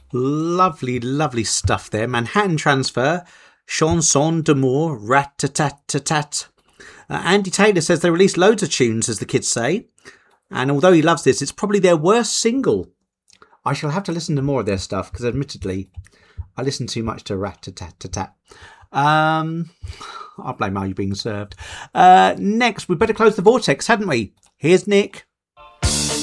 Lovely, lovely stuff there. Manhattan Transfer, Chanson d'amour, rat-tat-tat-tat. Andy Taylor says they released loads of tunes, as the kids say. And although he loves this, it's probably their worst single. I shall have to listen to more of their stuff, because admittedly, I listen too much to rat-tat-tat-tat. I'll blame Are You Being Served. Next, we better close the vortex, hadn't we? Here's Nick.